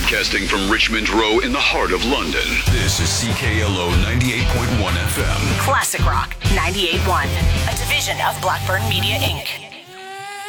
Broadcasting from Richmond Row in the heart of London. This is CKLO 98.1 FM. Classic Rock 98.1, a division of Blackburn Media Inc.